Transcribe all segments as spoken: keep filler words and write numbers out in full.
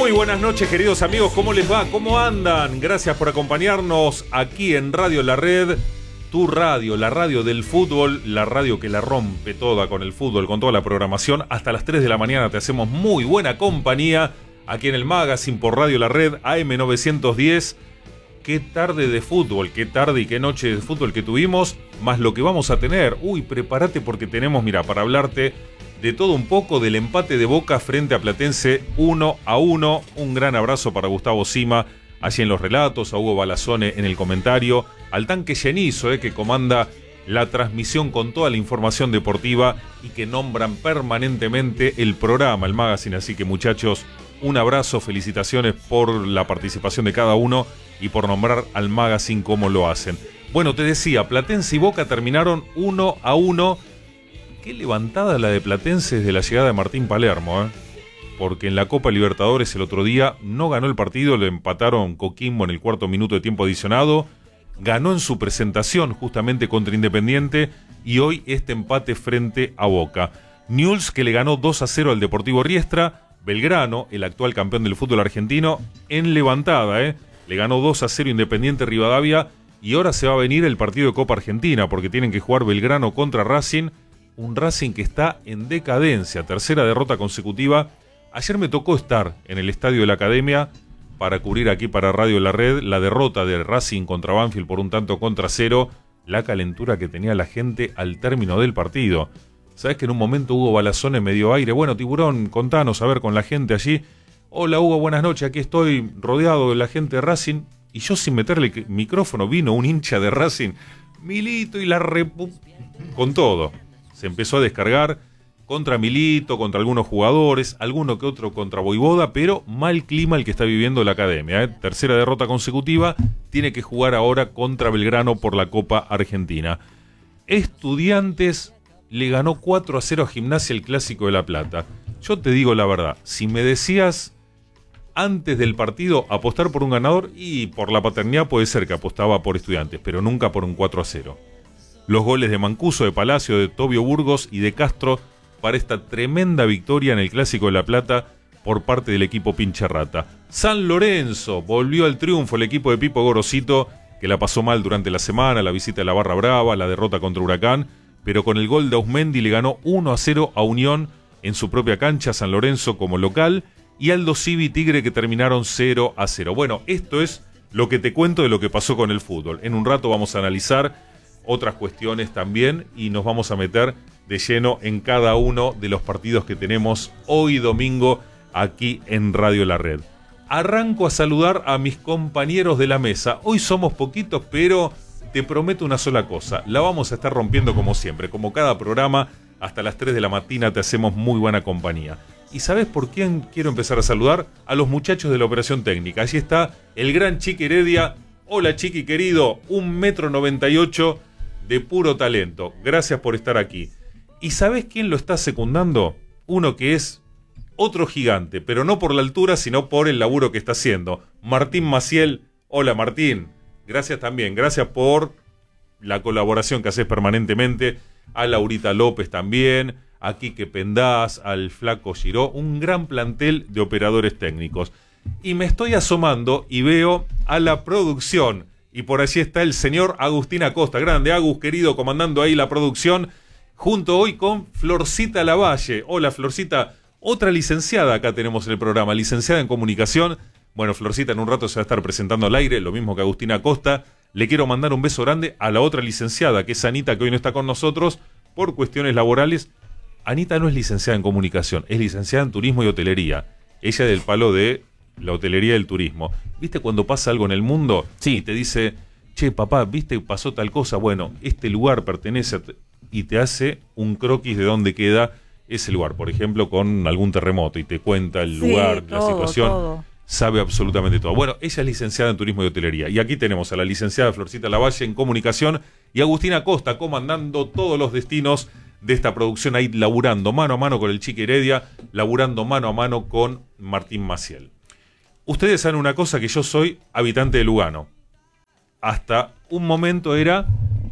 Muy buenas noches, queridos amigos, ¿cómo les va? ¿Cómo andan? Gracias por acompañarnos aquí en Radio La Red, tu radio, la radio del fútbol, la radio que la rompe toda con el fútbol, con toda la programación. Hasta las tres de la mañana te hacemos muy buena compañía aquí en el Magazine por Radio La Red, A M novecientos diez. Qué tarde de fútbol, qué tarde y qué noche de fútbol que tuvimos, más lo que vamos a tener. Uy, prepárate porque tenemos, mira, para hablarte de todo un poco, del empate de Boca frente a Platense uno a uno. Un gran abrazo para Gustavo Sima allí en los relatos, a Hugo Balazone en el comentario, al tanque Llenizo, eh, que comanda la transmisión con toda la información deportiva y que nombran permanentemente el programa, el magazine. Así que, muchachos, un abrazo, felicitaciones por la participación de cada uno y por nombrar al magazine como lo hacen. Bueno, te decía, Platense y Boca terminaron uno a uno. Qué levantada la de Platense desde la llegada de Martín Palermo, ¿eh? Porque en la Copa Libertadores el otro día no ganó el partido, lo empataron Coquimbo en el cuarto minuto de tiempo adicionado, ganó en su presentación justamente contra Independiente y hoy este empate frente a Boca. Newell's, que le ganó dos a cero al Deportivo Riestra. Belgrano, el actual campeón del fútbol argentino, en levantada, ¿eh? Le ganó dos a cero Independiente Rivadavia y ahora se va a venir el partido de Copa Argentina porque tienen que jugar Belgrano contra Racing. Un Racing que está en decadencia, tercera derrota consecutiva. Ayer me tocó estar en el estadio de la Academia para cubrir aquí para Radio La Red la derrota de Racing contra Banfield por un tanto contra cero. La calentura que tenía la gente al término del partido. ¿Sabes que en un momento Hugo Balazone me dio aire? Bueno, Tiburón, contanos, a ver, con la gente allí. Hola Hugo, buenas noches, aquí estoy rodeado de la gente de Racing. Y yo, sin meterle micrófono, vino un hincha de Racing, Milito y la repu... con todo. Se empezó a descargar contra Milito, contra algunos jugadores, alguno que otro contra Voivoda, pero mal clima el que está viviendo la Academia, ¿eh? Tercera derrota consecutiva, tiene que jugar ahora contra Belgrano por la Copa Argentina. Estudiantes le ganó cuatro a cero a Gimnasia el Clásico de La Plata. Yo te digo la verdad, si me decías antes del partido apostar por un ganador, y por la paternidad puede ser que apostaba por Estudiantes, pero nunca por un cuatro a cero. Los goles de Mancuso, de Palacio, de Tobio Burgos y de Castro para esta tremenda victoria en el Clásico de La Plata por parte del equipo Pincharrata. San Lorenzo volvió al triunfo, el equipo de Pipo Gorosito, que la pasó mal durante la semana, la visita de la Barra Brava, la derrota contra Huracán, pero con el gol de Ausmendi le ganó uno a cero a Unión en su propia cancha, San Lorenzo como local, y Aldo Civi y Tigre, que terminaron cero a cero. Bueno, esto es lo que te cuento de lo que pasó con el fútbol. En un rato vamos a analizar otras cuestiones también y nos vamos a meter de lleno en cada uno de los partidos que tenemos hoy domingo aquí en Radio La Red. Arranco a saludar a mis compañeros de la mesa. Hoy somos poquitos, pero te prometo una sola cosa, la vamos a estar rompiendo como siempre, como cada programa. Hasta las tres de la mañana te hacemos muy buena compañía. ¿Y sabes por quién quiero empezar a saludar? A los muchachos de la operación técnica. Allí está el gran Chiqui Heredia. Hola Chiqui querido, un metro noventa y ocho de puro talento. Gracias por estar aquí. ¿Y sabés quién lo está secundando? Uno que es otro gigante, pero no por la altura, sino por el laburo que está haciendo. Martín Maciel. Hola Martín. Gracias también. Gracias por la colaboración que haces permanentemente. A Laurita López también. A Quique Pendaz, al Flaco Giró. Un gran plantel de operadores técnicos. Y me estoy asomando y veo a la producción. Y por allí está el señor Agustín Acosta. Grande Agus, querido, comandando ahí la producción. Junto hoy con Florcita Lavalle. Hola Florcita, otra licenciada acá tenemos en el programa, licenciada en comunicación. Bueno, Florcita en un rato se va a estar presentando al aire, lo mismo que Agustín Acosta. Le quiero mandar un beso grande a la otra licenciada, que es Anita, que hoy no está con nosotros por cuestiones laborales. Anita no es licenciada en comunicación, es licenciada en turismo y hotelería. Ella es del palo de la hotelería y el turismo. ¿Viste cuando pasa algo en el mundo? Sí. Y te dice, che, papá, ¿viste que pasó tal cosa? Bueno, este lugar pertenece a... y te hace un croquis de dónde queda ese lugar. Por ejemplo, con algún terremoto y te cuenta el sí, lugar, todo, la situación. Todo. Sabe absolutamente todo. Bueno, ella es licenciada en turismo y hotelería. Y aquí tenemos a la licenciada Florcita Lavalle en comunicación y Agustín Acosta comandando todos los destinos de esta producción, ahí laburando mano a mano con el Chiqui Heredia, laburando mano a mano con Martín Maciel. Ustedes saben una cosa, que yo soy habitante de Lugano. Hasta un momento era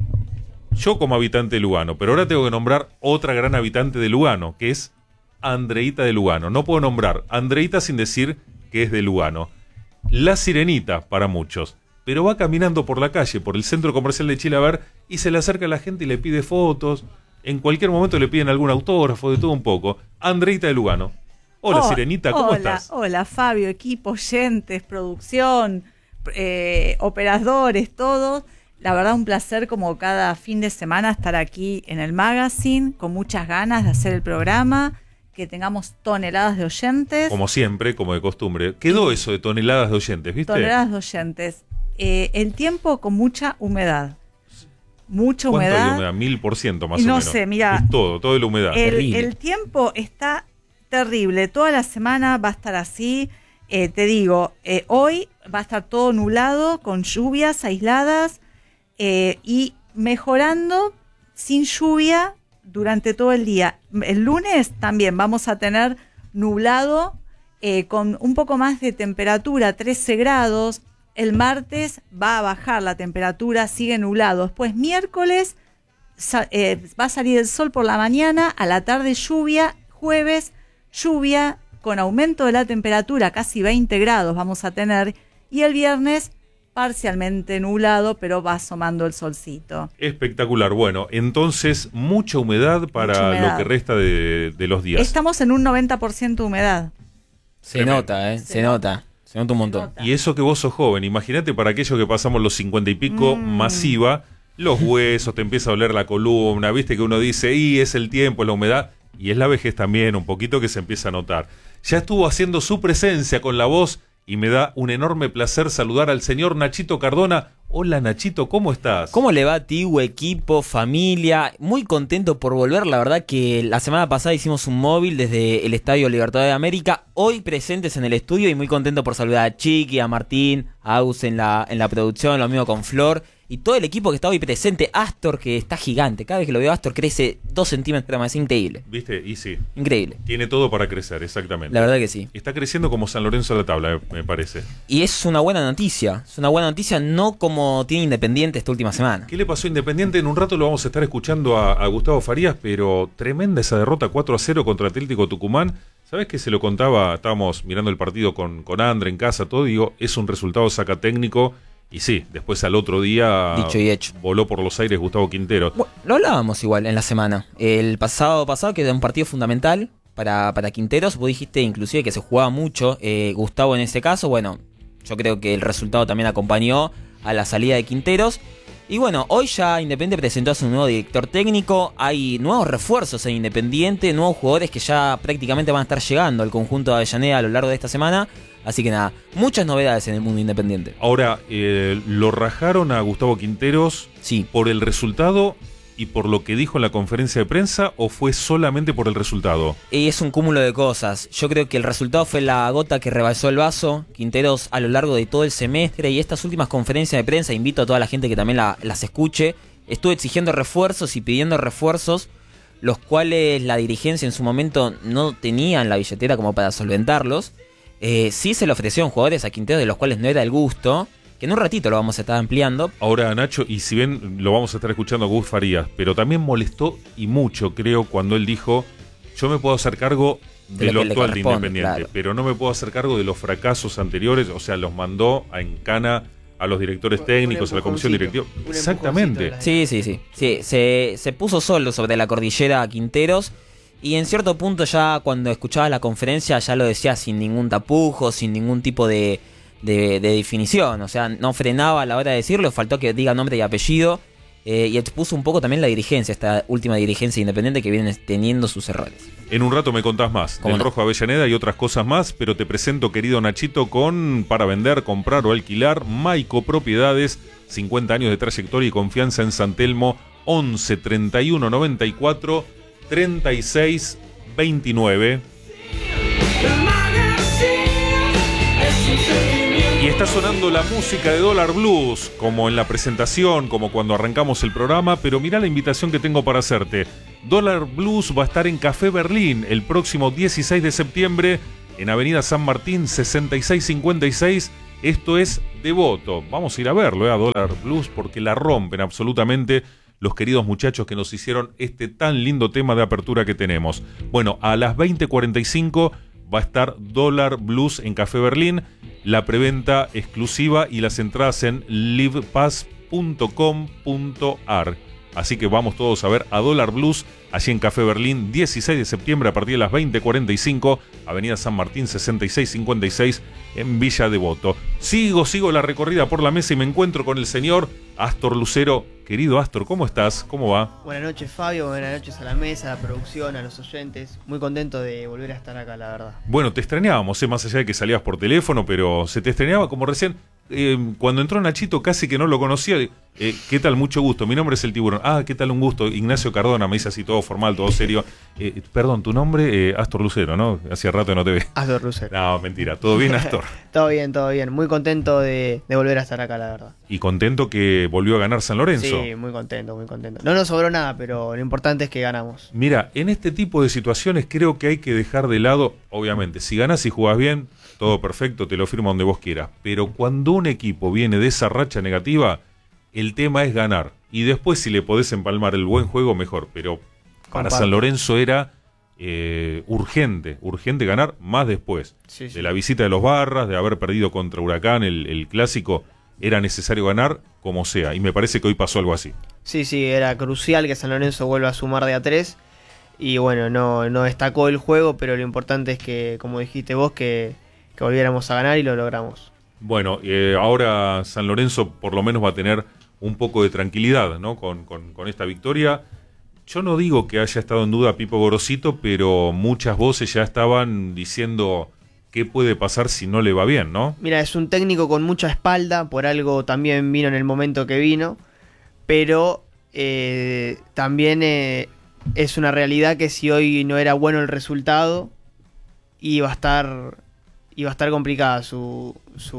yo como habitante de Lugano, pero ahora tengo que nombrar otra gran habitante de Lugano, que es Andreita de Lugano. No puedo nombrar Andreita sin decir que es de Lugano. La Sirenita para muchos. Pero va caminando por la calle, por el centro comercial de Chilaver, y se le acerca a la gente y le pide fotos. En cualquier momento le piden algún autógrafo, de todo un poco. Andreita de Lugano. Hola, oh, Sirenita, ¿cómo hola, estás? Hola, Fabio, equipo, oyentes, producción, eh, operadores, todos. La verdad, un placer como cada fin de semana estar aquí en el magazine, con muchas ganas de hacer el programa, que tengamos toneladas de oyentes. Como siempre, como de costumbre. Quedó eso de toneladas de oyentes, ¿viste? Toneladas de oyentes. Eh, el tiempo con mucha humedad. Mucha ¿Cuánto humedad. hay de humedad? Mil por ciento más no o menos. No sé, mira. Es todo, todo de la humedad. El, el tiempo está terrible. Toda la semana va a estar así. Eh, te digo, eh, hoy va a estar todo nublado, con lluvias aisladas eh, y mejorando sin lluvia durante todo el día. El lunes también vamos a tener nublado eh, con un poco más de temperatura, trece grados. El martes va a bajar la temperatura, sigue nublado. Después miércoles sa- eh, va a salir el sol por la mañana, a la tarde lluvia, jueves lluvia con aumento de la temperatura, casi veinte grados vamos a tener, y el viernes parcialmente nublado, pero va asomando el solcito. Espectacular. Bueno, entonces mucha humedad para Mucha humedad. lo que resta de, de los días. Estamos en un noventa por ciento de humedad. Se nota, ¿eh? Se, se nota. nota. Se nota un montón. Nota. Y eso que vos sos joven, imagínate para aquellos que pasamos los cincuenta y pico, mm. masiva, los huesos, te empieza a doler la columna, viste que uno dice, y es el tiempo, es la humedad, y es la vejez también, un poquito que se empieza a notar. Ya estuvo haciendo su presencia con la voz, y me da un enorme placer saludar al señor Nachito Cardona. Hola Nachito, ¿cómo estás? ¿Cómo le va a ti, equipo, familia? Muy contento por volver, la verdad que la semana pasada hicimos un móvil desde el Estadio Libertadores de América, hoy presentes en el estudio y muy contento por saludar a Chiqui, a Martín, a Aus en la, en la producción, lo mismo con Flor y todo el equipo que está hoy presente, Astor que está gigante, cada vez que lo veo Astor crece dos centímetros más, es increíble. ¿Viste? Y sí. Increíble. Tiene todo para crecer, exactamente. La verdad que sí. Está creciendo como San Lorenzo de la Tabla, me parece. Y es una buena noticia, es una buena noticia, no como tiene Independiente esta última semana. ¿Qué le pasó a Independiente? En un rato lo vamos a estar escuchando a, a Gustavo Farías, pero tremenda esa derrota cuatro a cero contra Atlético Tucumán. ¿Sabés que se lo contaba? Estábamos mirando el partido con, con Andre en casa, todo, digo, es un resultado saca técnico. Y sí, después al otro día dicho y hecho, voló por los aires Gustavo Quintero. Bueno, lo hablábamos igual en la semana. El pasado pasado que era un partido fundamental para, para Quinteros. Vos dijiste inclusive que se jugaba mucho. Eh, Gustavo en ese caso, bueno, yo creo que el resultado también acompañó a la salida de Quinteros. Y bueno, hoy ya Independiente presentó a su nuevo director técnico. Hay nuevos refuerzos en Independiente, nuevos jugadores que ya prácticamente van a estar llegando al conjunto de Avellaneda a lo largo de esta semana. Así que nada, muchas novedades en el mundo independiente. Ahora, eh, ¿lo rajaron a Gustavo Quinteros sí. por el resultado y por lo que dijo en la conferencia de prensa o fue solamente por el resultado? Y es un cúmulo de cosas. Yo creo que el resultado fue la gota que rebasó el vaso. Quinteros a lo largo de todo el semestre y estas últimas conferencias de prensa, invito a toda la gente que también la, las escuche, estuvo exigiendo refuerzos y pidiendo refuerzos, los cuales la dirigencia en su momento no tenía en la billetera como para solventarlos. Eh, sí se le ofrecieron jugadores a Quinteros de los cuales no era el gusto, que en un ratito lo vamos a estar ampliando. Ahora, Nacho, y si bien lo vamos a estar escuchando a Gus Farías, pero también molestó y mucho, creo, cuando él dijo, yo me puedo hacer cargo de, de lo, lo actual de Independiente, claro, pero no me puedo hacer cargo de los fracasos anteriores, o sea, los mandó a encana a los directores técnicos, a la comisión directiva. Exactamente. Sí, sí, sí, sí se, se puso solo sobre la cordillera a Quinteros. Y en cierto punto ya cuando escuchaba la conferencia ya lo decía sin ningún tapujo, sin ningún tipo de, de, de definición. O sea, no frenaba a la hora de decirlo, faltó que diga nombre y apellido. Eh, y expuso un poco también la dirigencia, esta última dirigencia independiente que viene teniendo sus errores. En un rato me contás más del no? Rojo Avellaneda y otras cosas más, pero te presento, querido Nachito, con para vender, comprar o alquilar Maico Propiedades, cincuenta años de trayectoria y confianza en San Telmo, once treinta y uno noventa y cuatro treinta y seis veintinueve. Y está sonando la música de Dólar Blues, como en la presentación, como cuando arrancamos el programa, pero mirá la invitación que tengo para hacerte. Dólar Blues va a estar en Café Berlín el próximo dieciséis de septiembre, en Avenida San Martín sesenta y seis cincuenta y seis. Esto es Devoto. Vamos a ir a verlo, ¿eh? A Dólar Blues, porque la rompen absolutamente los queridos muchachos que nos hicieron este tan lindo tema de apertura que tenemos. Bueno, a las veinte cuarenta y cinco va a estar Dólar Blues en Café Berlín, la preventa exclusiva y las entradas en livepass punto com punto ar. Así que vamos todos a ver a Dólar Blues allí en Café Berlín, dieciséis de septiembre a partir de las veinte cuarenta y cinco, Avenida San Martín sesenta y seis cincuenta y seis en Villa Devoto. Sigo, sigo la recorrida por la mesa y me encuentro con el señor Astor Lucero. Querido Astor, ¿cómo estás? ¿Cómo va? Buenas noches, Fabio, buenas noches a la mesa, a la producción, a los oyentes. Muy contento de volver a estar acá, la verdad. Bueno, te extrañábamos, ¿eh? Más allá de que salías por teléfono, pero se te extrañaba como recién. Eh, cuando entró Nachito casi que no lo conocía. Eh, ¿Qué tal? Mucho gusto. Mi nombre es El Tiburón. Ah, ¿qué tal? Un gusto. Ignacio Cardona, me dice así todo formal, todo serio. Eh, perdón, tu nombre, eh, Astor Lucero, ¿no? Hacía rato no te ve. Astor Lucero. No, mentira. ¿Todo bien, Astor? Todo bien, todo bien. Muy contento de, de volver a estar acá, la verdad. Y contento que volvió a ganar San Lorenzo. Sí, muy contento, muy contento. No nos sobró nada, pero lo importante es que ganamos. Mira, en este tipo de situaciones creo que hay que dejar de lado, obviamente, si ganás y jugás bien, todo perfecto, te lo firmo donde vos quieras. Pero cuando un equipo viene de esa racha negativa, el tema es ganar. Y después si le podés empalmar el buen juego, mejor. Pero para Comparto. San Lorenzo era eh, urgente, urgente ganar más después. Sí, sí. De la visita de los Barras, de haber perdido contra Huracán el, el clásico, era necesario ganar como sea. Y me parece que hoy pasó algo así. Sí, sí, era crucial que San Lorenzo vuelva a sumar de a tres. Y bueno, no, no destacó el juego, pero lo importante es que, como dijiste vos, que, que volviéramos a ganar y lo logramos. Bueno, eh, ahora San Lorenzo por lo menos va a tener un poco de tranquilidad, ¿no? Con, con, con esta victoria. Yo no digo que haya estado en duda Pipo Gorosito, pero muchas voces ya estaban diciendo qué puede pasar si no le va bien, ¿no? Mira, es un técnico con mucha espalda, por algo también vino en el momento que vino, pero eh, también eh, es una realidad que si hoy no era bueno el resultado, iba a estar... iba a estar complicada su,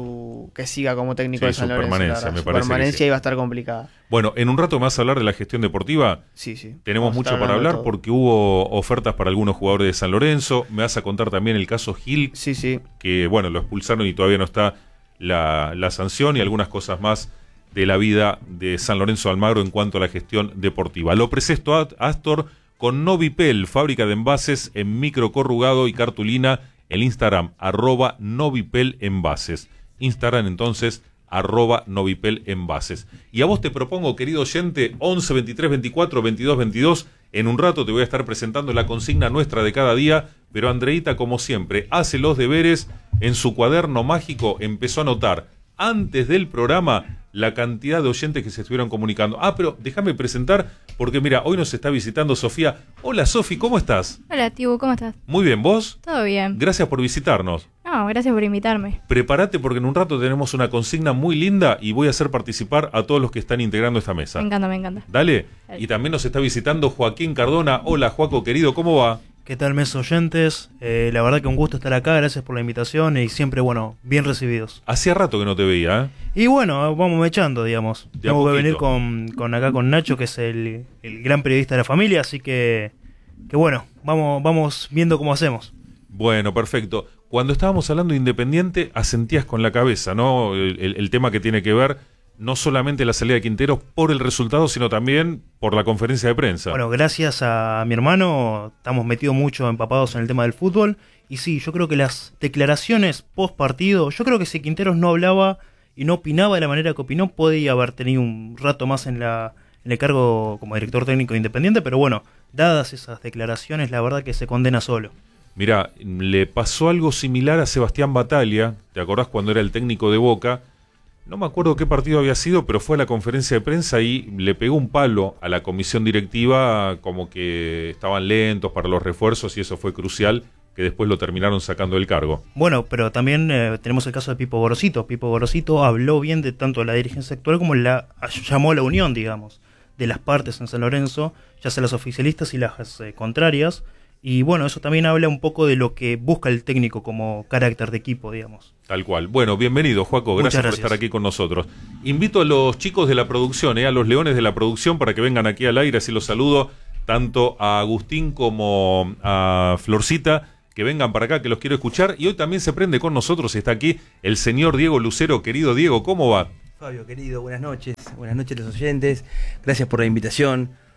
su que siga como técnico Sí, de San su Lorenzo. permanencia, la verdad. me Su parece que permanencia sí. iba a estar complicada. Bueno, en un rato me vas a hablar de la gestión deportiva. Sí, sí. Tenemos Vamos a mucho estar para hablando hablar de todo. porque hubo ofertas para algunos jugadores de San Lorenzo. Me vas a contar también el caso Gil, Sí, sí. que bueno, lo expulsaron y todavía no está la, la sanción y algunas cosas más de la vida de San Lorenzo Almagro en cuanto a la gestión deportiva. Lo presento a Astor con Novipel, fábrica de envases en micro corrugado y cartulina. El Instagram, arroba Novipel Envases. Instagram entonces, arroba Novipel Envases. Y a vos te propongo, querido oyente, once, veintitrés, veinticuatro, veintidós, veintidós. En un rato te voy a estar presentando la consigna nuestra de cada día, pero Andreita, como siempre, hace los deberes. En su cuaderno mágico empezó a anotar, antes del programa, la cantidad de oyentes que se estuvieron comunicando. Ah, pero déjame presentar, porque mira, hoy nos está visitando Sofía. Hola, Sofi, ¿cómo estás? Hola, Tibu, ¿cómo estás? Muy bien, ¿vos? ¿Todo bien? Gracias por visitarnos. No, gracias por invitarme. Prepárate porque en un rato tenemos una consigna muy linda y voy a hacer participar a todos los que están integrando esta mesa. Me encanta, me encanta. Dale. Dale. Y también nos está visitando Joaquín Cardona. Hola, Joaco, querido, ¿cómo va? ¿Qué tal, mes oyentes? Eh, la verdad que un gusto estar acá, gracias por la invitación y siempre, bueno, bien recibidos. Hacía rato que no te veía, ¿eh? Y bueno, vamos echando, digamos. De a Tengo que poquito. venir con, con acá con Nacho, que es el, el gran periodista de la familia, así que, que bueno, vamos, vamos viendo cómo hacemos. Bueno, perfecto. Cuando estábamos hablando de Independiente, asentías con la cabeza, ¿no? El, el- el tema que tiene que ver no solamente la salida de Quinteros por el resultado, sino también por la conferencia de prensa. Bueno, gracias a mi hermano, estamos metidos mucho empapados en el tema del fútbol. Y sí, yo creo que las declaraciones post partido, yo creo que si Quinteros no hablaba y no opinaba de la manera que opinó, podía haber tenido un rato más en, la, en el cargo como director técnico de Independiente, pero bueno, dadas esas declaraciones, la verdad que se condena solo. Mira, le pasó algo similar a Sebastián Bataglia, ¿te acordás cuando era el técnico de Boca? No me acuerdo qué partido había sido, pero fue a la conferencia de prensa y le pegó un palo a la comisión directiva, como que estaban lentos para los refuerzos y eso fue crucial, que después lo terminaron sacando del cargo. Bueno, pero también eh, tenemos el caso de Pipo Gorosito. Pipo Gorosito habló bien de tanto la dirigencia actual como la llamó a la unión, digamos, de las partes en San Lorenzo, ya sea las oficialistas y las eh, contrarias. Y bueno, eso también habla un poco de lo que busca el técnico como carácter de equipo, digamos. Tal cual. Bueno, bienvenido, Joaco. Gracias, Muchas por gracias. estar aquí con nosotros. Invito a los chicos de la producción, eh, a los leones de la producción, para que vengan aquí al aire, así los saludo, tanto a Agustín como a Florcita, que vengan para acá, que los quiero escuchar. Y hoy también se prende con nosotros, está aquí el señor Diego Lucero. Querido Diego, ¿cómo va? Fabio, querido, buenas noches. Buenas noches a los oyentes. Gracias por la invitación.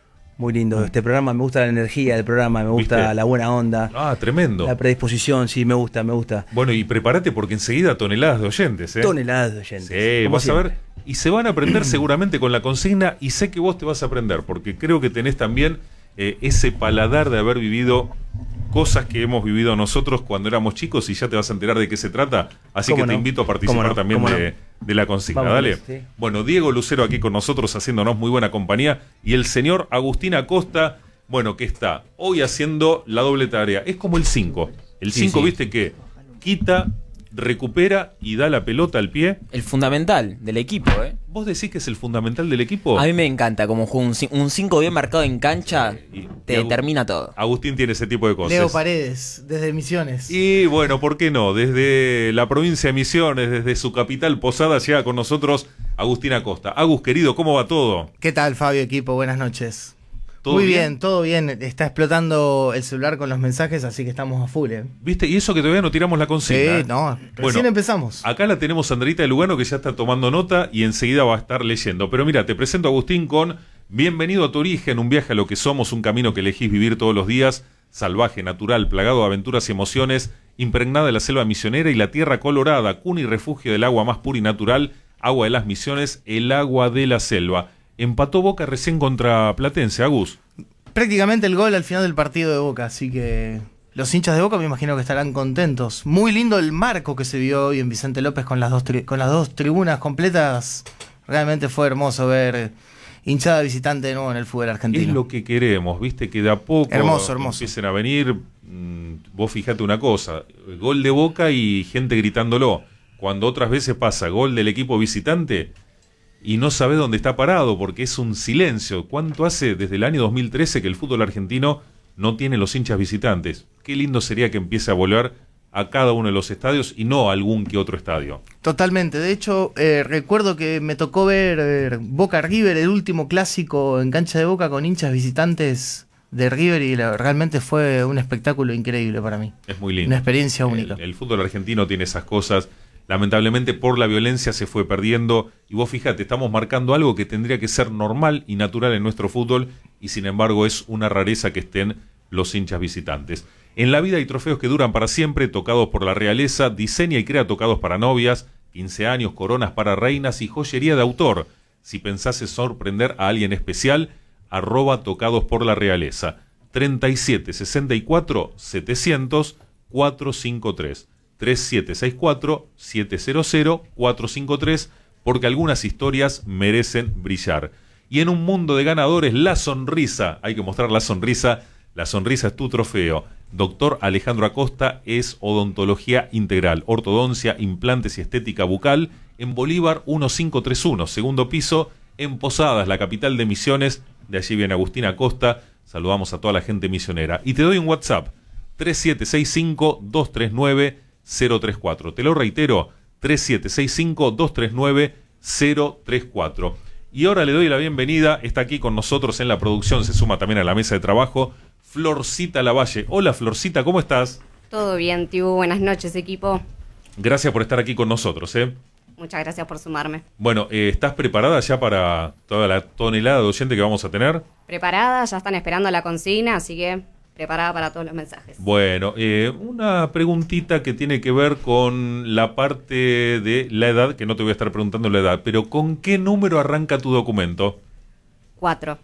Muy lindo este programa, me gusta la energía del programa, me gusta ¿Viste? La buena onda. Ah, tremendo. La predisposición, sí, me gusta, me gusta. Bueno, y prepárate porque enseguida toneladas de oyentes, ¿eh? Toneladas de oyentes. Sí, como vas siempre. a ver. Y se van a aprender seguramente con la consigna y sé que vos te vas a aprender porque creo que tenés también eh, ese paladar de haber vivido cosas que hemos vivido nosotros cuando éramos chicos y ya te vas a enterar de qué se trata. Así que ¿Cómo te no? invito a participar ¿Cómo no? también ¿Cómo de, de la consigna. Vamos, Dale. sí. Bueno, Diego Lucero aquí con nosotros haciéndonos muy buena compañía y el señor Agustín Acosta, bueno, que está hoy haciendo la doble tarea. Es como el cinco. El Sí, cinco, sí. viste que quita, recupera y da la pelota al pie. El fundamental del equipo, ¿eh? ¿Vos decís que es el fundamental del equipo? A mí me encanta como juega un cin- un cinco bien marcado en cancha, Y- te y Agu- termina todo. Agustín tiene ese tipo de cosas. Leo Paredes, desde Misiones. Y bueno, ¿por qué no? Desde la provincia de Misiones, desde su capital Posada, llega con nosotros Agustín Acosta. Agus, querido, ¿cómo va todo? ¿Qué tal, Fabio, equipo? Buenas noches. ¿Todo Muy bien? bien? todo bien. Está explotando el celular con los mensajes, así que estamos a full, ¿eh? ¿Viste? Y eso que todavía no tiramos la consigna. Sí, no, recién Bueno, empezamos. Acá la tenemos Andreita de Lugano que ya está tomando nota y enseguida va a estar leyendo. Pero mira, te presento a Agustín con Bienvenido a tu origen, un viaje a lo que somos, un camino que elegís vivir todos los días, salvaje, natural, plagado de aventuras y emociones, impregnada de la selva misionera y la tierra colorada, cuna y refugio del agua más pura y natural, agua de las misiones, el agua de la selva. Empató Boca recién contra Platense, Agus. Prácticamente el gol al final del partido de Boca, así que los hinchas de Boca me imagino que estarán contentos. Muy lindo el marco que se vio hoy en Vicente López con las dos, tri- con las dos tribunas completas. Realmente fue hermoso ver hinchada visitante de nuevo en el fútbol argentino. Es lo que queremos, viste, que de a poco Hermoso, hermoso. empiecen a venir. mm, Vos fijate una cosa, gol de Boca y gente gritándolo. Cuando otras veces pasa gol del equipo visitante y no sabés dónde está parado porque es un silencio. ¿Cuánto hace desde el año dos mil trece que el fútbol argentino no tiene los hinchas visitantes? Qué lindo sería que empiece a volver a cada uno de los estadios y no a algún que otro estadio. Totalmente. De hecho, eh, recuerdo que me tocó ver eh, Boca River, el último clásico en cancha de Boca con hinchas visitantes de River y la- realmente fue un espectáculo increíble para mí. Es muy lindo. Una experiencia única. El, el fútbol argentino tiene esas cosas. Lamentablemente por la violencia se fue perdiendo. Y vos fíjate, estamos marcando algo que tendría que ser normal y natural en nuestro fútbol. Y sin embargo es una rareza que estén los hinchas visitantes. En la vida hay trofeos que duran para siempre, tocados por la realeza. Diseña y crea tocados para novias, quince años, coronas para reinas y joyería de autor. Si pensás en sorprender a alguien especial, arroba tocados por la realeza. treinta y siete sesenta y cuatro setecientos cuatrocientos cincuenta y tres. tres siete seis cuatro siete cero cero cuatro cinco tres, porque algunas historias merecen brillar. Y en un mundo de ganadores, la sonrisa, hay que mostrar la sonrisa, la sonrisa es tu trofeo. Doctor Alejandro Acosta es odontología integral, ortodoncia, implantes y estética bucal, en Bolívar quince treinta y uno, segundo piso, en Posadas, la capital de Misiones. De allí viene Agustín Acosta. Saludamos a toda la gente misionera. Y te doy un WhatsApp, tres siete seis cinco dos tres nueve cero tres cuatro. Te lo reitero, tres siete seis cinco dos tres nueve cero tres cuatro. Y ahora le doy la bienvenida, está aquí con nosotros en la producción, se suma también a la mesa de trabajo, Florcita Lavalle. Hola Florcita, ¿cómo estás? Todo bien, Tibu. Buenas noches, equipo. Gracias por estar aquí con nosotros, ¿eh? Muchas gracias por sumarme. Bueno, eh, ¿estás preparada ya para toda la tonelada de oyente que vamos a tener? Preparada, ya están esperando la consigna, así que preparada para todos los mensajes. Bueno, eh, una preguntita que tiene que ver con la parte de la edad, que no te voy a estar preguntando la edad, pero ¿con qué número arranca tu documento? Cuatro.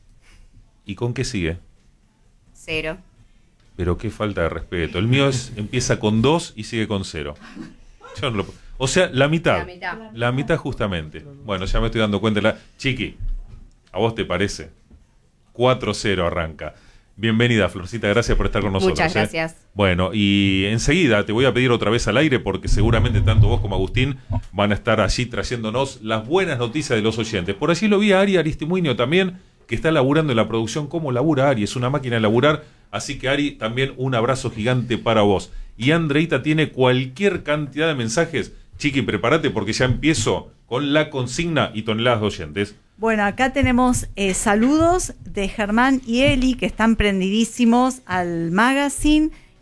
¿Y con qué sigue? Cero. Pero qué falta de respeto. El mío es, empieza con dos y sigue con cero. Yo no lo, o sea, la mitad. La mitad. La mitad justamente. Bueno, ya me estoy dando cuenta. La, Chiqui, ¿a vos te parece? cuatro cero arranca. Bienvenida, Florcita, gracias por estar con nosotros. Muchas ¿eh? gracias. Bueno, y enseguida te voy a pedir otra vez al aire porque seguramente tanto vos como Agustín van a estar allí trayéndonos las buenas noticias de los oyentes. Por allí lo vi a Ari Aristimuño también, que está laburando en la producción. ¿Cómo labura Ari? Es una máquina de laburar. Así que Ari, también un abrazo gigante para vos. Y Andreita tiene cualquier cantidad de mensajes. Chiqui, prepárate porque ya empiezo con la consigna y toneladas de oyentes. Bueno, acá tenemos eh, saludos de Germán y Eli, que están prendidísimos al magazine,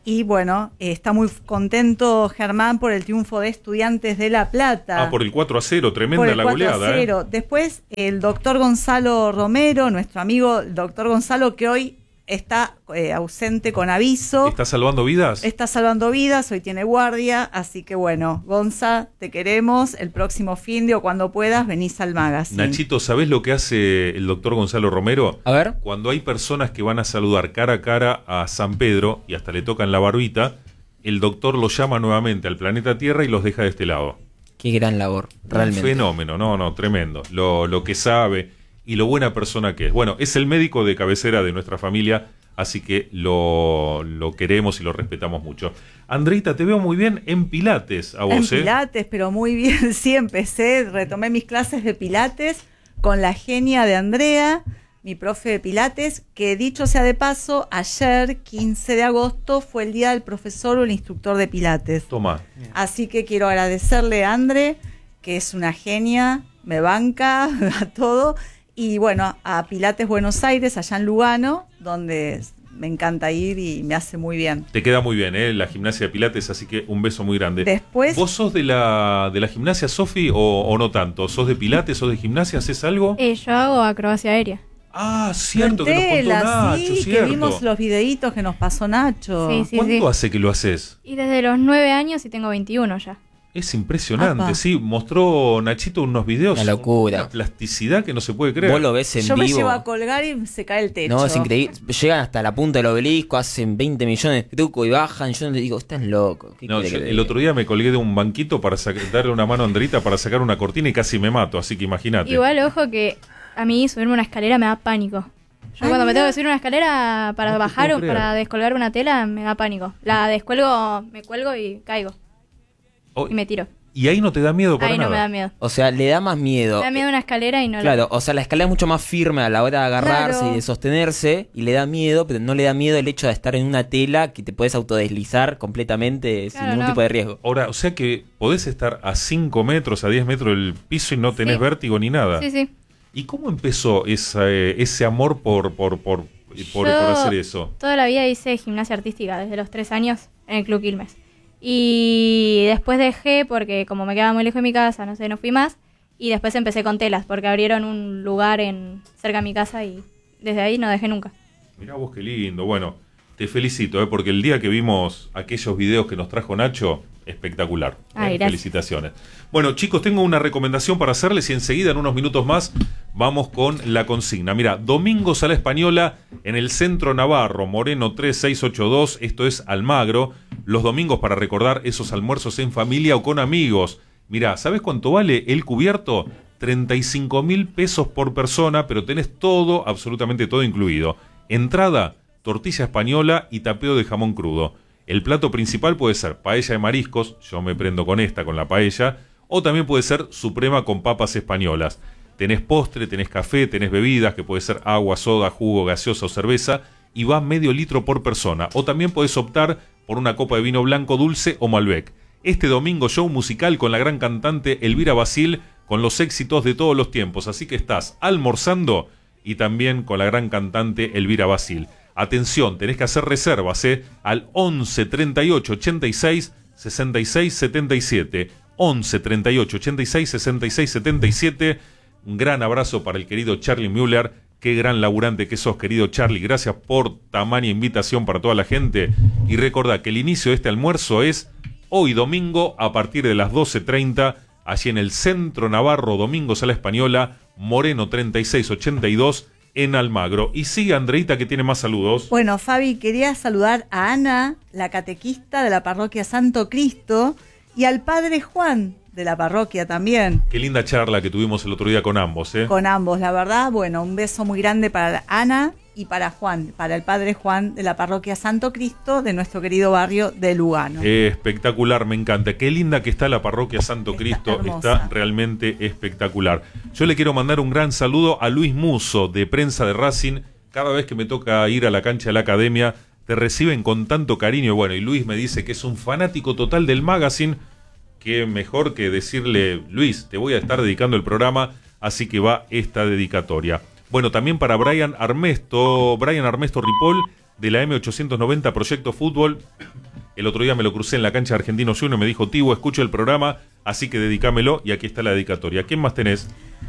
Y bueno, eh, está muy contento Germán por el triunfo de Estudiantes de La Plata. Ah, por el cuatro a cero, tremenda Por el la cuatro a goleada. cero. ¿eh? Después, el doctor Gonzalo Romero, nuestro amigo el doctor Gonzalo, que hoy está eh, ausente con aviso. ¿Está salvando vidas? Está salvando vidas, hoy tiene guardia, así que bueno, Gonza, te queremos. El próximo fin de o cuando puedas, venís al magazine. Nachito, ¿sabés lo que hace el doctor Gonzalo Romero? A ver. Cuando hay personas que van a saludar cara a cara a San Pedro y hasta le tocan la barbita, el doctor los llama nuevamente al planeta Tierra y los deja de este lado. Qué gran labor, realmente. Un fenómeno, no, no, tremendo. Lo, lo que sabe y lo buena persona que es. Bueno, es el médico de cabecera de nuestra familia, así que lo, lo queremos y lo respetamos mucho. Andreita, te veo muy bien en Pilates a vos, En ¿eh? Pilates, pero muy bien, sí, empecé, retomé mis clases de Pilates con la genia de Andrea, mi profe de Pilates, que dicho sea de paso, ayer, quince de agosto, fue el día del profesor o el instructor de Pilates. Toma. Así que quiero agradecerle a Andre, que es una genia, me banca a todo. Y bueno, a Pilates Buenos Aires, allá en Lugano, donde me encanta ir y me hace muy bien. Te queda muy bien, ¿eh? La gimnasia de Pilates, así que un beso muy grande. Después, ¿Vos sos de la, de la gimnasia, Sofi, o, o no tanto? ¿Sos de Pilates, sos de gimnasia, haces algo? Eh, yo hago acrobacia aérea. Ah, cierto, que nos contó Tela, Nacho, sí, que cierto. vimos los videitos que nos pasó Nacho. Sí, sí, ¿Cuánto sí. hace que lo haces? Y desde los nueve años y tengo veintiuno ya. Es impresionante, Apa. sí. Mostró Nachito unos videos. Una locura. Una plasticidad que no se puede creer. Vos lo ves en Yo me vivo. llevo a colgar y se cae el techo. No, es increíble. Llegan hasta la punta del obelisco, hacen veinte millones de trucos y bajan. Yo le digo, estás loco. ¿Qué No, quiere yo que te el diga? otro día me colgué de un banquito para sac- darle una mano a Andreita para sacar una cortina y casi me mato, así que imagínate. Igual, ojo que a mí subirme una escalera me da pánico. Yo Ay, cuando me mira. tengo que subir una escalera para No te bajar puedo o creer. para descolgar una tela me da pánico. La descuelgo, me cuelgo y caigo. Oh, Y me tiro. y ahí no te da miedo para Ahí no nada. me da miedo. O sea, le da más miedo. Me da miedo una escalera y no Claro, la... o sea, la escalera es mucho más firme a la hora de agarrarse Claro. y de sostenerse y le da miedo, pero no le da miedo el hecho de estar en una tela que te puedes autodeslizar completamente sin Claro, ningún no. tipo de riesgo. Ahora, o sea que podés estar a cinco metros, a diez metros del piso y no tenés Sí. vértigo ni nada. Sí, sí. ¿Y cómo empezó esa, eh, ese amor por, por, por, por, Yo por hacer eso? Toda la vida hice gimnasia artística, desde los tres años, en el Club Quilmes. Y después dejé porque como me quedaba muy lejos de mi casa, no sé, no fui más. Y después empecé con telas, porque abrieron un lugar en cerca de mi casa y desde ahí no dejé nunca. Mirá vos qué lindo. Bueno, te felicito, ¿eh? Porque el día que vimos aquellos videos que nos trajo Nacho, espectacular. Ay, ¿eh? gracias. Felicitaciones. Bueno, chicos, tengo una recomendación para hacerles y enseguida, en unos minutos más, vamos con la consigna. Mira, Domingos a la Española en el Centro Navarro, Moreno tres seis ocho dos, esto es Almagro. Los domingos para recordar esos almuerzos en familia o con amigos. Mira, ¿sabes cuánto vale el cubierto? treinta y cinco mil pesos por persona, pero tenés todo, absolutamente todo incluido. Entrada, tortilla española y tapeo de jamón crudo. El plato principal puede ser paella de mariscos, yo me prendo con esta, con la paella, o también puede ser suprema con papas españolas. Tenés postre, tenés café, tenés bebidas, que puede ser agua, soda, jugo, gaseosa o cerveza, y va medio litro por persona. O también podés optar por una copa de vino blanco dulce o Malbec. Este domingo show musical con la gran cantante Elvira Basil, con los éxitos de todos los tiempos. Así que estás almorzando y también con la gran cantante Elvira Basil. Atención, tenés que hacer reservas, ¿eh? Al once treinta y ocho ochenta y seis sesenta y seis setenta y siete. once treinta y ocho ochenta y seis sesenta y seis setenta y siete. Un gran abrazo para el querido Charlie Müller. Qué gran laburante que sos, querido Charlie. Gracias por tamaña invitación para toda la gente. Y recordá que el inicio de este almuerzo es hoy domingo a partir de las doce treinta, allí en el Centro Navarro, Domingos a la Española, Moreno treinta y seis ochenta y dos, en Almagro. Y sigue Andreita, que tiene más saludos. Bueno, Fabi, quería saludar a Ana, la catequista de la parroquia Santo Cristo, y al padre Juan, de la parroquia también. Qué linda charla que tuvimos el otro día con ambos, ¿eh? Con ambos, la verdad. Bueno, un beso muy grande para Ana y para Juan, para el padre Juan de la parroquia Santo Cristo de nuestro querido barrio de Lugano. Eh, espectacular, me encanta. Qué linda que está la parroquia Santo Está Cristo. hermosa. Está realmente espectacular. Yo le quiero mandar un gran saludo a Luis Muso, de Prensa de Racing. Cada vez que me toca ir a la cancha de la academia, te reciben con tanto cariño. Bueno, y Luis me dice que es un fanático total del magazine. Qué mejor que decirle, Luis, te voy a estar dedicando el programa, así que va esta dedicatoria. Bueno, también para Brian Armesto, Brian Armesto Ripoll, de la M ochocientos noventa Proyecto Fútbol. El otro día me lo crucé en la cancha de Argentinos Juniors, me dijo, Tibo, escucho el programa, así que dedícamelo, y aquí está la dedicatoria. ¿Quién más tenés?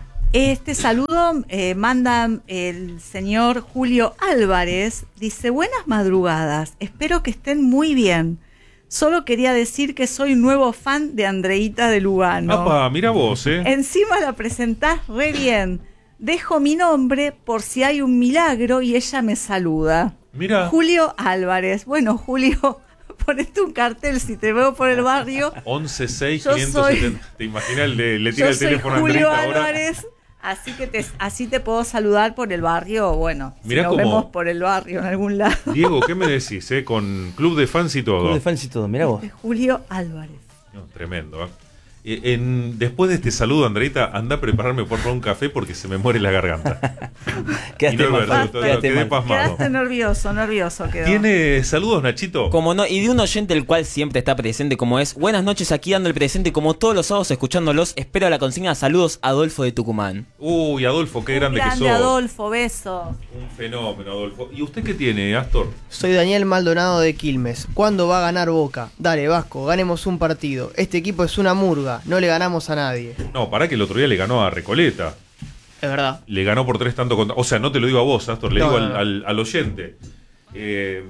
Este saludo eh, manda el señor Julio Álvarez, dice, buenas madrugadas, espero que estén muy bien. Solo quería decir que soy nuevo fan de Andreita de Lugano. Apa, mira vos, eh. Encima la presentás re bien. Dejo mi nombre por si hay un milagro y ella me saluda. Mira. Julio Álvarez. Bueno, Julio, ponete un cartel si te veo por el barrio. once seis Yo quinientos setenta. soy- ¿Te imaginas? Le, le tira Yo el soy teléfono a Julio Andreita ahora. Álvarez, así que te, así te puedo saludar por el barrio. Bueno, Mirá si nos cómo- vemos por el barrio en algún lado. Diego, ¿qué me decís, eh? Con club de fans y todo. Club de fans y todo, mirá vos. Julio Álvarez. No, tremendo, ¿eh? Eh, en- después de este saludo, Andreita, anda a prepararme por favor un café porque se me muere la garganta. Quédate Y no es mal, verdad, Facu, todo- quédate quedé mal. pasmado. Quedaste nervioso, nervioso quedó. ¿Tiene saludos, Nachito? Como no, y de un oyente el cual siempre está presente como es. Buenas noches, aquí dando el presente como todos los sábados escuchándolos. Espero la consigna. Saludos, Adolfo de Tucumán. Uy, Adolfo, qué Un grande, que grande sos. Adolfo, beso. Un fenómeno, Adolfo. ¿Y usted qué tiene, Astor? Soy Daniel Maldonado de Quilmes. ¿Cuándo va a ganar Boca? Dale, Vasco, ganemos un partido. Este equipo es una murga, no le ganamos a nadie. No, pará que el otro día le ganó a Recoleta. Es verdad. Le ganó por tres tanto contra... O sea, no te lo digo a vos, Astor, le No, digo no, al, no. al- al oyente. Eh,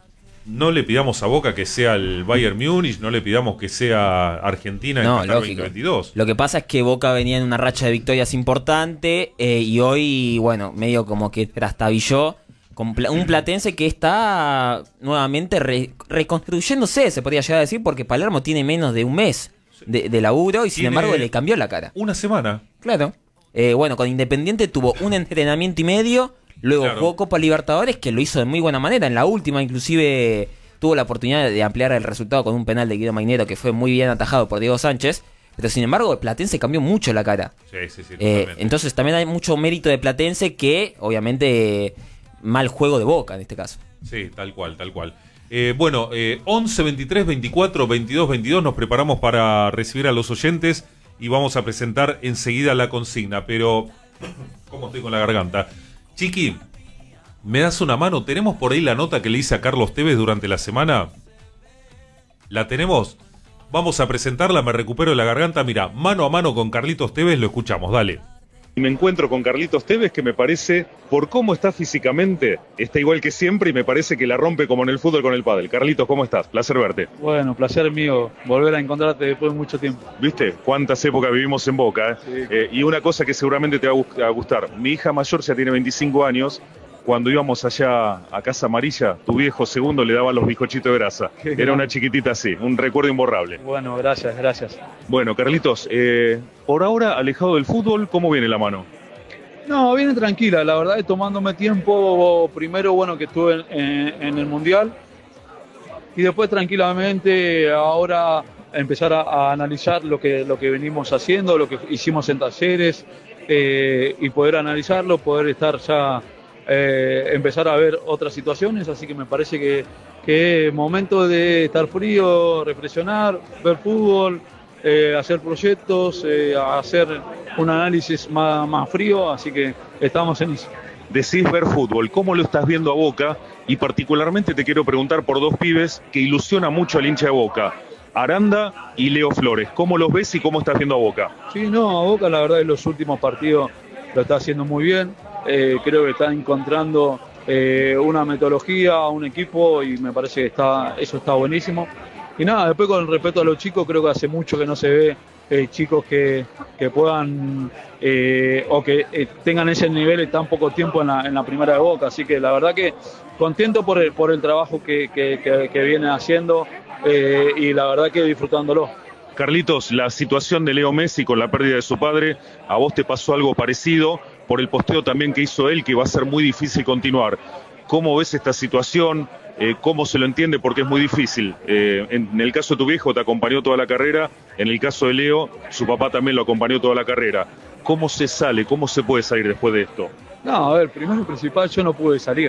no le pidamos a Boca que sea el Bayern Múnich, no le pidamos que sea Argentina en No, Qatar lógico. veinte veintidós. Lo que pasa es que Boca venía en una racha de victorias importante eh, y hoy, bueno, medio como que trastabilló con pla- un platense que está nuevamente re- reconstruyéndose, se podría llegar a decir, porque Palermo tiene menos de un mes de, de laburo y sin Tiene embargo le cambió la cara. Una semana. Claro. Eh, bueno, con Independiente tuvo un entrenamiento y medio, luego Claro. jugó Copa Libertadores, que lo hizo de muy buena manera. En la última, inclusive, tuvo la oportunidad de ampliar el resultado con un penal de Guido Mainero, que fue muy bien atajado por Diego Sánchez. Pero sin embargo, el Platense cambió mucho la cara. Sí, sí, sí. Eh, totalmente. entonces también hay mucho mérito de Platense que, obviamente, eh, mal juego de Boca en este caso. Sí, tal cual, tal cual. Eh, bueno, eh, once, veintitrés, veinticuatro, veintidós, veintidós, nos preparamos para recibir a los oyentes y vamos a presentar enseguida la consigna. Pero, ¿cómo estoy con la garganta? Chiqui, ¿me das una mano? ¿Tenemos por ahí la nota que le hice a Carlos Tevez durante la semana? ¿La tenemos? Vamos a presentarla, me recupero de la garganta. Mira, mano a mano con Carlitos Tevez, lo escuchamos, dale. Me encuentro con Carlitos Tevez, que me parece, por cómo está físicamente, está igual que siempre y me parece que la rompe como en el fútbol con el pádel. Carlitos, ¿cómo estás? Placer verte. Bueno, placer mío volver a encontrarte después de mucho tiempo. ¿Viste? ¿Cuántas épocas vivimos en Boca? ¿eh? Sí. Eh, y una cosa que seguramente te va a gust- a gustar. Mi hija mayor ya tiene veinticinco años. Cuando íbamos allá a Casa Amarilla, tu viejo segundo le daba los bizcochitos de grasa. Qué Era grande. una chiquitita así, un recuerdo imborrable. Bueno, gracias, gracias. Bueno, Carlitos, eh, por ahora, alejado del fútbol, ¿cómo viene la mano? No, viene tranquila, la verdad es tomándome tiempo. Primero, bueno, que estuve en, en- en el Mundial. Y después tranquilamente ahora empezar a, a analizar lo que, lo que venimos haciendo, lo que hicimos en talleres, eh, y poder analizarlo, poder estar ya, eh, empezar a ver otras situaciones. Así que me parece que, que es momento de estar frío, reflexionar, ver fútbol, eh, hacer proyectos, eh, hacer un análisis más, más frío, así que estamos en eso. Decís ver fútbol, ¿cómo lo estás viendo a Boca? Y particularmente te quiero preguntar por dos pibes que ilusiona mucho al hincha de Boca, Aranda y Leo Flores. ¿Cómo los ves y cómo estás viendo a Boca? Sí, no, a Boca la verdad en los últimos partidos lo está haciendo muy bien. Eh, creo que está encontrando eh, una metodología, un equipo, y me parece que está, eso está buenísimo. Y nada, después con respeto a los chicos, creo que hace mucho que no se ve eh, chicos que, que puedan eh, o que eh, tengan ese nivel en tan poco tiempo en la, en la primera de Boca. Así que la verdad que contento por el, por el trabajo que, que, que, que viene haciendo, eh, y la verdad que disfrutándolo. Carlitos, la situación de Leo Messi con la pérdida de su padre, ¿a vos te pasó algo parecido? Por el posteo también que hizo él, que va a ser muy difícil continuar. ¿Cómo ves esta situación? Eh, ¿Cómo se lo entiende? Porque es muy difícil. Eh, en, en el caso de tu viejo te acompañó toda la carrera, en el caso de Leo, su papá también lo acompañó toda la carrera. ¿Cómo se sale? ¿Cómo se puede salir después de esto? No, a ver, primero y principal, yo no pude salir.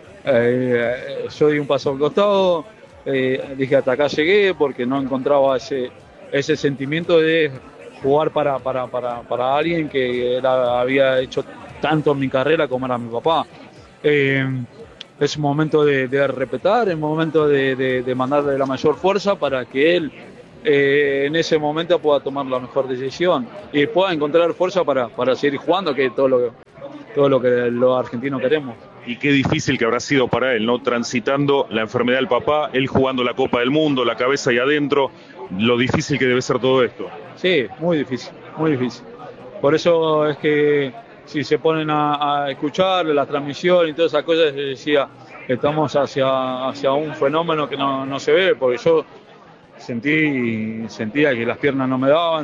Eh, yo di un paso al costado, eh, dije hasta acá llegué porque no encontraba ese, ese sentimiento de jugar para, para, para, para alguien que era- había hecho tanto en mi carrera como era mi papá. Eh, es un momento de, de respetar, es un momento de, de, de mandarle la mayor fuerza para que él eh, en ese momento pueda tomar la mejor decisión y pueda encontrar fuerza para, para seguir jugando, que es todo lo, todo lo que los argentinos queremos. Y qué difícil que habrá sido para él, ¿no? Transitando la enfermedad del papá, él jugando la Copa del Mundo, la cabeza ahí adentro, lo difícil que debe ser todo esto. Sí, muy difícil, muy difícil. Por eso es que si se ponen a, a escuchar la transmisión y todas esas cosas, se decía, estamos hacia, hacia un fenómeno que no, no se ve, porque yo sentí, sentía que las piernas no me daban,